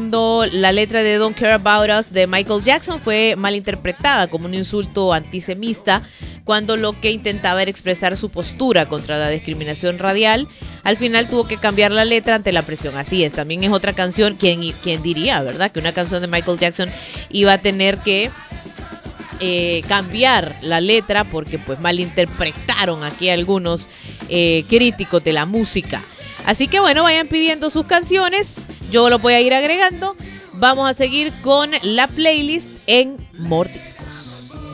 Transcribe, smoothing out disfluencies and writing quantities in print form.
cuando la letra de Don't Care About Us de Michael Jackson fue malinterpretada como un insulto antisemita, cuando lo que intentaba era expresar su postura contra la discriminación radial. Al final tuvo que cambiar la letra ante la presión. Así es, también es otra canción. ¿Quién diría, verdad? Que una canción de Michael Jackson iba a tener que cambiar la letra porque pues malinterpretaron aquí algunos críticos de la música. Así que bueno, vayan pidiendo sus canciones, yo lo voy a ir agregando. Vamos a seguir con la playlist en Mordisco.